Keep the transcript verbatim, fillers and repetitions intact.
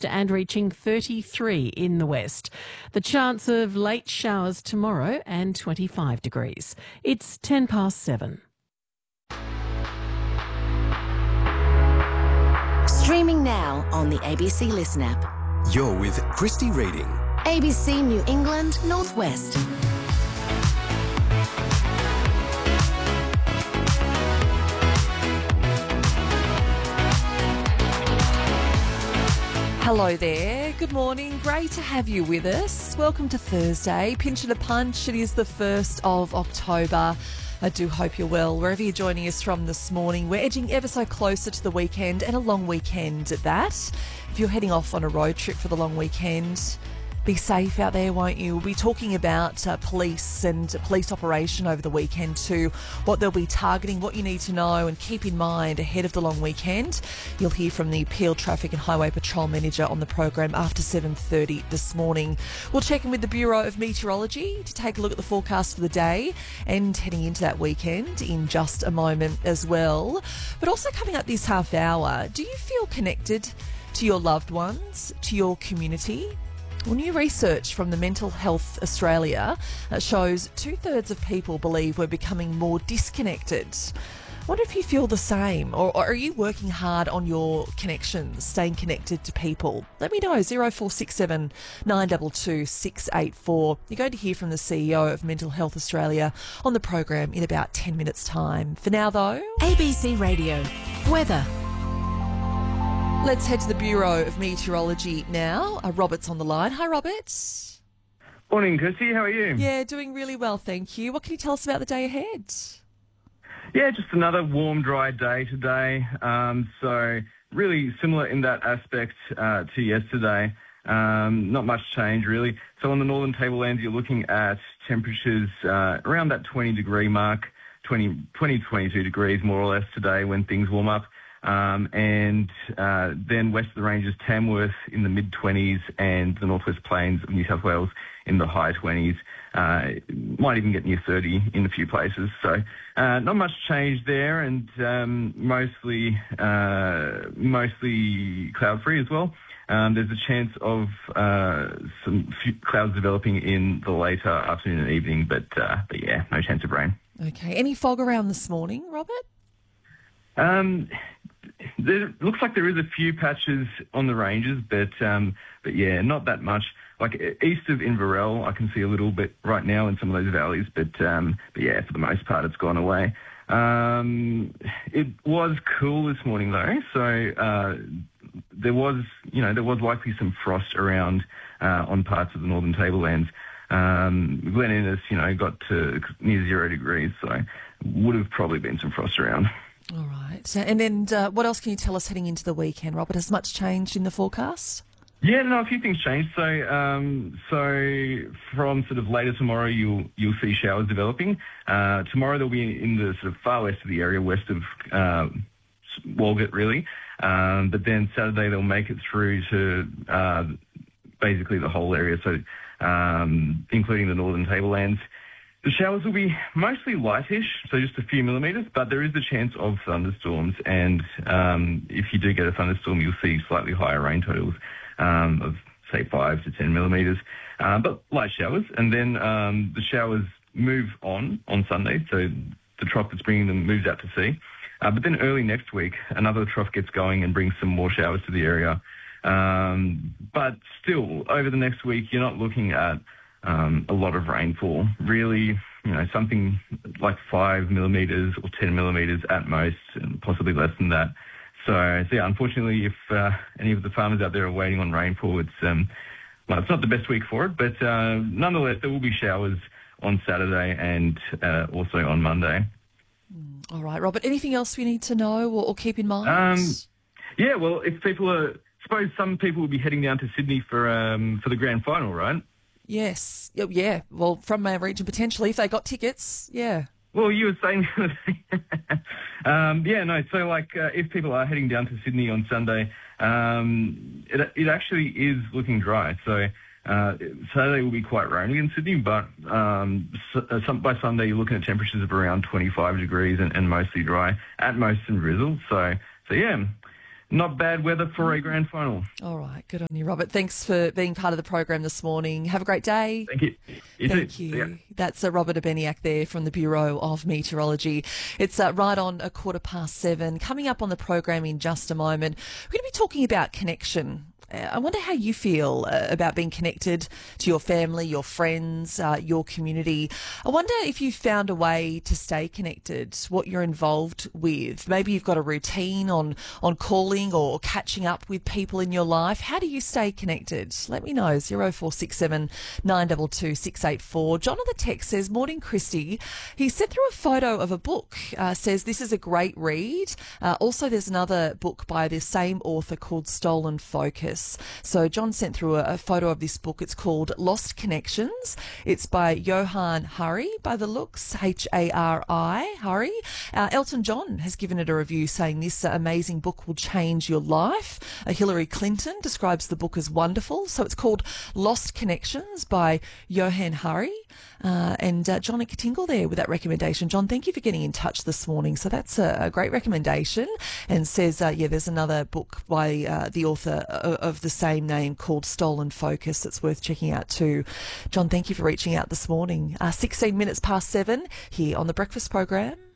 east and reaching thirty-three in the west. The chance of late showers tomorrow and twenty-five degrees. It's ten past seven. Streaming now on the A B C Listen app. You're with Christy Reading. A B C New England Northwest. Hello there. Good morning. Great to have you with us. Welcome to Thursday. Pinch and a punch. It is the first of October. I do hope you're well. Wherever you're joining us from this morning, we're edging ever so closer to the weekend, and a long weekend at that. If you're heading off on a road trip for the long weekend, be safe out there, won't you? We'll be talking about uh, police and police operation over the weekend too, what they'll be targeting, what you need to know and keep in mind ahead of the long weekend. You'll hear from the Peel Traffic and Highway Patrol Manager on the program after seven thirty this morning. We'll check in with the Bureau of Meteorology to take a look at the forecast for the day and heading into that weekend in just a moment as well. But also coming up this half hour, do you feel connected to your loved ones, to your community? Well, new research from the Mental Health Australia uh, shows two-thirds of people believe we're becoming more disconnected. I wonder if you feel the same, or, or are you working hard on your connections, staying connected to people? Let me know, oh four six seven, nine two two, six eight four. You're going to hear from the C E O of Mental Health Australia on the program in about ten minutes' time. For now, though, A B C Radio. Weather. Let's head to the Bureau of Meteorology now. Uh, Robert's on the line. Hi, Robert. Morning, Kirsty. How are you? Yeah, doing really well, thank you. What can you tell us about the day ahead? Yeah, just another warm, dry day today. Um, so really similar in that aspect uh, to yesterday. Um, not much change, really. So on the northern tablelands, you're looking at temperatures uh, around that twenty degree mark, twenty, twenty, twenty-two degrees more or less today when things warm up. Um, and uh, then west of the ranges, Tamworth in the mid-twenties and the northwest plains of New South Wales in the high twenties. Uh, might even get near thirty in a few places. So uh, not much change there, and um, mostly uh, mostly cloud-free as well. Um, there's a chance of uh, some few clouds developing in the later afternoon and evening, but, uh, but yeah, no chance of rain. Okay. Any fog around this morning, Robert? Um, there looks like there is a few patches on the ranges, but um, but yeah, not that much. Like east of Inverell, I can see a little bit right now in some of those valleys, but um, but yeah, for the most part, it's gone away. Um, it was cool this morning though, so uh, there was you know there was likely some frost around uh, on parts of the northern tablelands. Um, Glen Innes, you know, got to near zero degrees, so would have probably been some frost around. All right. So, and then uh, what else can you tell us heading into the weekend, Robert? Has much changed in the forecast? Yeah, no, a few things changed. So, um, so from sort of later tomorrow, you'll you'll see showers developing. Uh, tomorrow they'll be in the sort of far west of the area, west of uh, Walgett, really. Um, but then Saturday they'll make it through to uh, basically the whole area, so um, including the northern tablelands. The showers will be mostly lightish, so just a few millimetres, but there is the chance of thunderstorms, and um, if you do get a thunderstorm, you'll see slightly higher rain totals um, of, say, five to ten millimetres, uh, but light showers. And then um, the showers move on on Sunday, so the trough that's bringing them moves out to sea. Uh, but then early next week, another trough gets going and brings some more showers to the area. Um, but still, over the next week, you're not looking at Um, a lot of rainfall, really, you know, something like five millimetres or ten millimetres at most, and possibly less than that. So, so yeah, unfortunately, if uh, any of the farmers out there are waiting on rainfall, it's um, well, it's not the best week for it, but uh, nonetheless, there will be showers on Saturday and uh, also on Monday. Mm, all right, Robert. Anything else we need to know or, or keep in mind? Um, yeah, well, if people are, suppose some people will be heading down to Sydney for um, for the grand final, right? Yes. Yeah. Well, from our region, potentially, if they got tickets, yeah. Well, you were saying, um, yeah, no, so like uh, if people are heading down to Sydney on Sunday, um, it, it actually is looking dry. So uh, Saturday will be quite rainy in Sydney, but um, so, uh, some, by Sunday you're looking at temperatures of around twenty-five degrees and, and mostly dry, at most some drizzle. So, so yeah, Not bad weather for a grand final. All right, good on you, Robert. Thanks for being part of the program this morning. Have a great day. Thank you. you Thank too. you. Yeah. That's uh, Robert Abeniak there from the Bureau of Meteorology. It's uh, right on a quarter past seven. Coming up on the program in just a moment, we're going to be talking about connection. I wonder how you feel uh, about being connected to your family, your friends, uh, your community. I wonder if you've found a way to stay connected, what you're involved with. Maybe you've got a routine on, on calling or catching up with people in your life. How do you stay connected? Let me know. zero four six seven nine two two six eight four. John on the text says, morning, Christy. He sent through a photo of a book, uh, says this is a great read. Uh, also, there's another book by the same author called Stolen Focus. So John sent through a, a photo of this book. It's called Lost Connections. It's by Johann Hari, by the looks, H A R I, Hari. Uh, Elton John has given it a review saying this uh, amazing book will change your life. Uh, Hillary Clinton describes the book as wonderful. So it's called Lost Connections by Johann Hari. Uh, and uh, John Tingle there with that recommendation. John, thank you for getting in touch this morning. So that's a, a great recommendation, and says, uh, yeah, there's another book by uh, the author of, of the same name called Stolen Focus that's worth checking out too. John, thank you for reaching out this morning. Uh, sixteen minutes past seven here on the breakfast program.